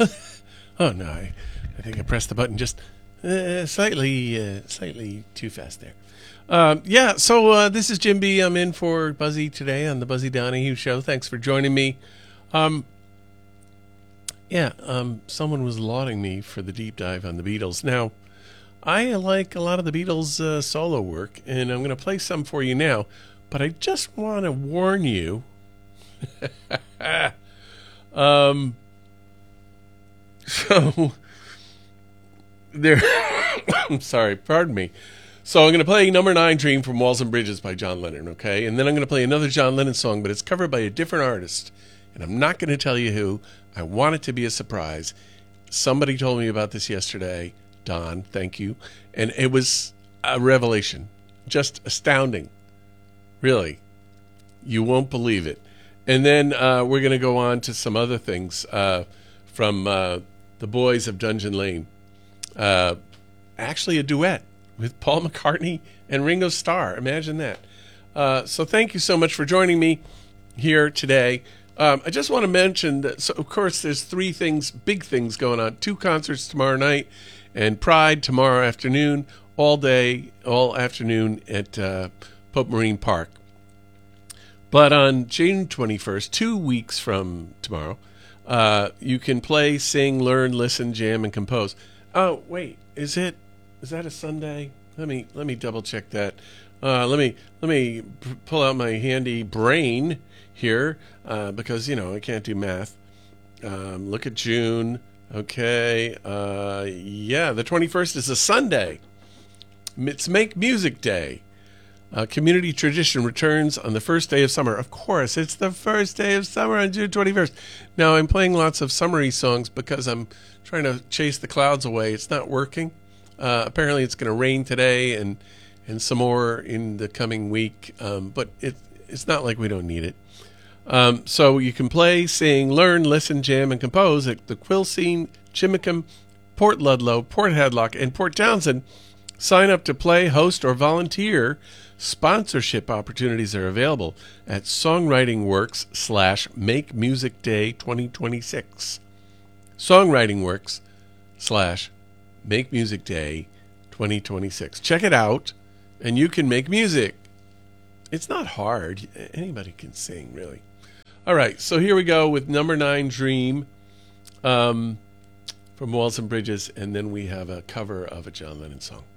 Oh no, I think I pressed the button just slightly too fast there. Yeah, so this is Jim B. I'm in for Buzzy today on the Buzzy Donahue Show. Thanks for joining me. Someone was lauding me for the deep dive on the Beatles. Now, I like a lot of the Beatles' solo work, and I'm going to play some for you now. But I just want to warn you. So there. I'm sorry. Pardon me. So I'm going to play Number 9 Dream from Walls and Bridges by John Lennon, okay? And then I'm going to play another John Lennon song, but it's covered by a different artist. And I'm not going to tell you who. I want it to be a surprise. Somebody told me about this yesterday. Don, thank you. And it was a revelation. Just astounding. Really. You won't believe it. And then we're going to go on to some other things from the boys of Dungeon Lane. Actually a duet with Paul McCartney and Ringo Starr. Imagine that. So thank you so much for joining me here today. I just want to mention that, so of course, there's three things, big things going on. 2 concerts tomorrow night and Pride tomorrow afternoon, all day, all afternoon at Pope Marine Park. But on June 21st, 2 weeks from tomorrow, you can play, sing, learn, listen, jam, and compose. Oh, wait, is that a Sunday? Let me double check that. Let me pull out my handy brain here because I can't do math. Look at June. Okay, the 21st is a Sunday. It's Make Music Day. Community tradition returns on the first day of summer. Of course, it's the first day of summer on June 21st. Now, I'm playing lots of summery songs because I'm trying to chase the clouds away. It's not working. Apparently, it's going to rain today and some more in the coming week, but it's not like we don't need it. So you can play, sing, learn, listen, jam, and compose at the Quilcene, Chimicum, Port Ludlow, Port Hadlock, and Port Townsend. Sign up to play, host, or volunteer. Sponsorship opportunities are available at SongwritingWorks/Make Music Day 2026. SongwritingWorks/Make Music Day 2026. Check it out, and you can make music. It's not hard. Anybody can sing, really. All right, so here we go with Number 9 Dream from Walls and Bridges, and then we have a cover of a John Lennon song.